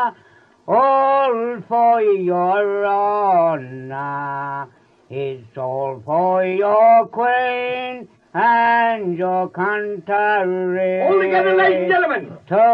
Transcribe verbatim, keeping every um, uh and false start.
All for your honor, it's all for your queen and your country. All together, ladies and gentlemen. To